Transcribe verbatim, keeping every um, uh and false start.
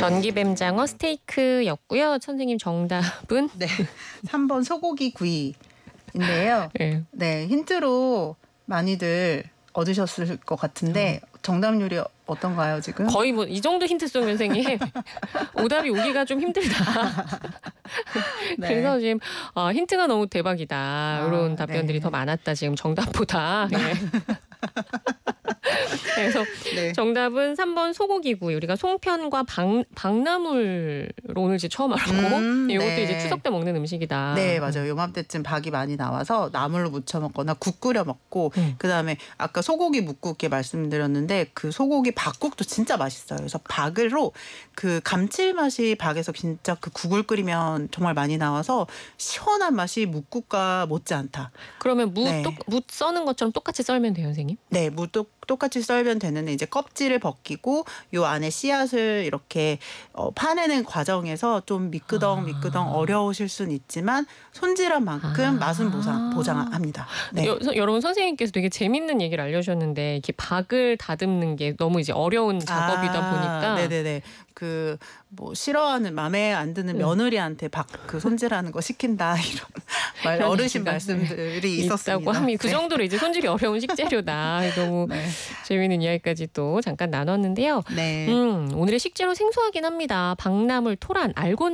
전기뱀장어 스테이크였고요. 선생님 정답은? 네, 삼 번 소고기 구이인데요. 네. 네, 힌트로 많이들 얻으셨을 것 같은데 정답 요리 어떤가요 지금? 거의 뭐 이 정도 힌트 속 선생님 오답이 오기가 좀 힘들다. 네. 그래서 지금 어, 힌트가 너무 대박이다. 아, 이런 답변들이 네. 더 많았다 지금 정답보다. 네. 그래서 네. 정답은 삼 번 소고기구이. 우리가 송편과 박, 박나물로 오늘 이제 처음 알았고 음, 이것도 네. 이제 추석 때 먹는 음식이다. 네, 맞아요. 요맘때쯤 박이 많이 나와서 나물로 무쳐 먹거나 국 끓여 먹고 음. 그다음에 아까 소고기 묵국게 말씀드렸는데 그 소고기 박국도 진짜 맛있어요. 그래서 박으로 그 감칠맛이 박에서 진짜 그 국을 끓이면 정말 많이 나와서 시원한 맛이 묵국과 못지않다. 그러면 무, 네. 똑, 무 써는 것처럼 똑같이 썰면 돼요, 선생님? 네, 무 똑, 똑같이 썰면 되는데 이제 껍질을 벗기고 요 안에 씨앗을 이렇게 어, 파내는 과정에서 좀 미끄덩 미끄덩 아. 어려우실 수는 있지만 손질한 만큼 아. 맛은 보상, 보장합니다. 네. 여, 서- 여러분 선생님께서 되게 재밌는 얘기를 알려주셨는데 이렇게 박을 다듬는 게 너무 이제 어려운 작업이다 아, 보니까 네네네. 그 뭐 싫어하는 마음에 안 드는 네. 며느리한테 박 그 손질하는 거 시킨다 이런 말 이런 어르신 얘기가, 말씀들이 네, 있었습니다. 있다고 합니다. 그 네. 정도로 이제 손질이 어려운 식재료다. 너무 네. 재미있는 이야기까지 또 잠깐 나눴는데요. 네. 음, 오늘의 식재료 생소하긴 합니다. 박나물, 토란, 알고